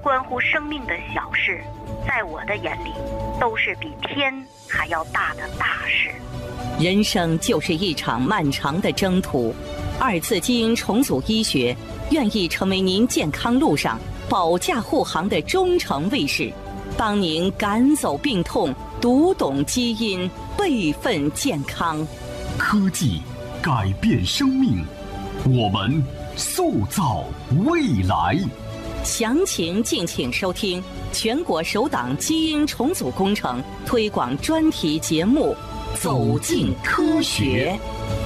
关乎生命的小事，在我的眼里都是比天还要大的大事。 人生就是一场漫长的征途，二次基因重组医学愿意成为您健康路上保驾护航的忠诚卫士，帮您赶走病痛，读懂基因，备份健康。 科技改变生命，我们塑造未来。 详情敬请收听全国首档基因重组工程推广专题节目《走进科学》。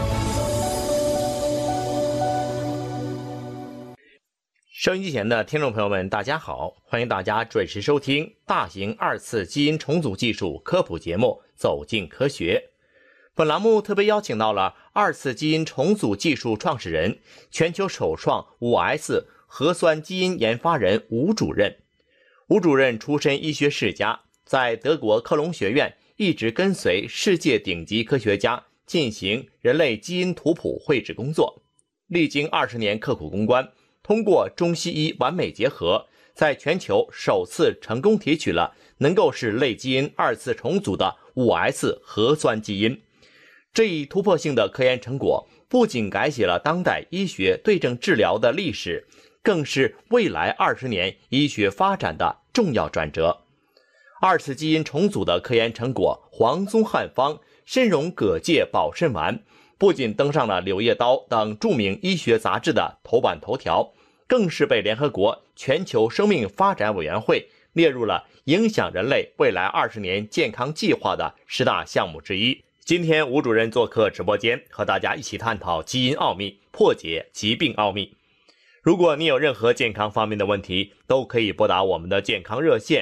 收音机前的听众朋友们，大家好，欢迎大家准时收听大型二次基因重组技术科普节目《走进科学》。本栏目特别邀请到了二次基因重组技术创始人、全球首创 5S 核酸基因研发人吴主任。吴主任出身医学世家，在德国科隆学院一直跟随世界顶级科学家进行人类基因图谱绘制工作，历经20年刻苦攻关，通过中西医完美结合，在全球首次成功提取了能够使类基因二次重组的 5S 核酸基因。这一突破性的科研成果不仅改写了当代医学对症治疗的历史，更是未来20年医学发展的重要转折。二次基因重组的科研成果黄宗汉方参茸葛芥保肾丸不仅登上了《柳叶刀》等著名医学杂志的头版头条，更是被联合国全球生命发展委员会列入了影响人类未来20年健康计划的10大项目之一。今天吴主任做客直播间，和大家一起探讨基因奥秘，破解疾病奥秘。如果你有任何健康方面的问题，都可以拨打我们的健康热线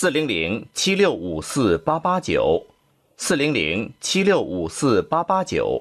400-7654-889 400-7654-889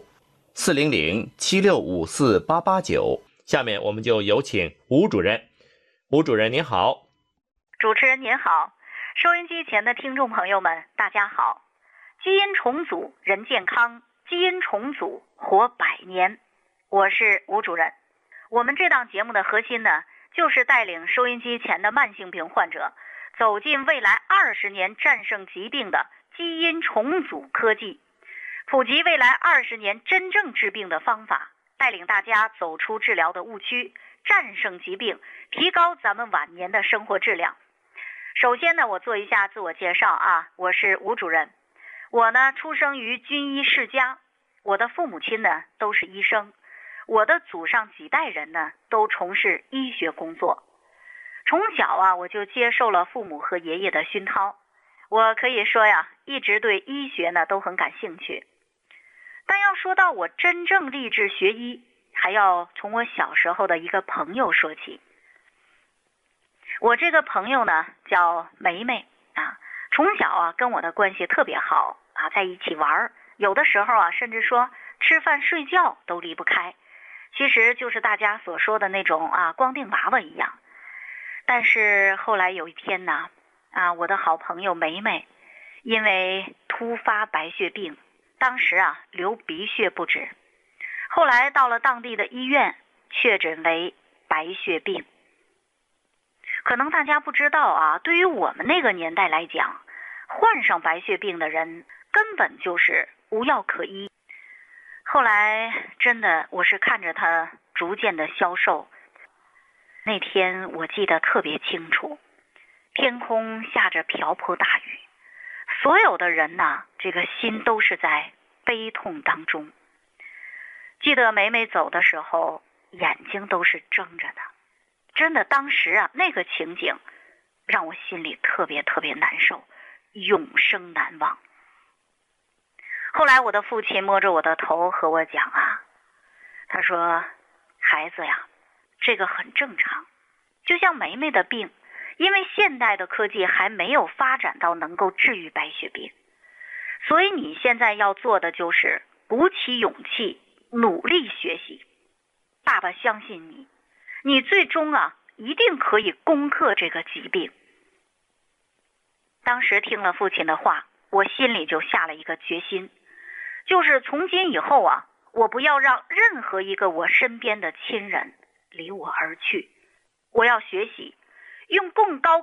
400-7654-889。下面我们就有请吴主任。吴主任您好。 主持人您好，收音机前的听众朋友们大家好。基因重组人健康，基因重组活100年。我是吴主任。我们这档节目的核心呢，就是带领收音机前的慢性病患者走进未来20年战胜疾病的基因重组科技，普及未来20年真正治病的方法，带领大家走出治疗的误区，战胜疾病，提高咱们晚年的生活质量。首先呢，我做一下自我介绍啊，我是吴主任。我呢，出生于军医世家，我的父母亲呢都是医生，我的祖上几代人呢都从事医学工作。从小啊，我就接受了父母和爷爷的熏陶，我可以说呀，一直对医学呢都很感兴趣。但要说到我真正立志学医，还要从我小时候的一个朋友说起。我这个朋友呢叫梅梅啊，从小啊跟我的关系特别好啊，在一起玩，有的时候啊甚至说吃饭睡觉都离不开，其实就是大家所说的那种啊光腚娃娃一样。但是后来有一天呢我的好朋友梅梅因为突发白血病，当时啊流鼻血不止，后来到了当地的医院确诊为白血病。可能大家不知道啊，对于我们那个年代来讲，患上白血病的人根本就是无药可医。后来真的我是看着他逐渐的消瘦。那天我记得特别清楚，天空下着瓢泼大雨，所有的人呢这个心都是在悲痛当中。记得梅梅走的时候眼睛都是睁着的，真的当时啊那个情景让我心里特别特别难受，永生难忘。后来我的父亲摸着我的头和我讲啊，他说孩子呀，这个很正常，就像梅梅的病，因为现代的科技还没有发展到能够治愈白血病，所以你现在要做的就是鼓起勇气，努力学习。爸爸相信你，你最终啊一定可以攻克这个疾病。当时听了父亲的话，我心里就下了一个决心，就是从今以后啊，我不要让任何一个我身边的亲人离我而去。我要学习，用更高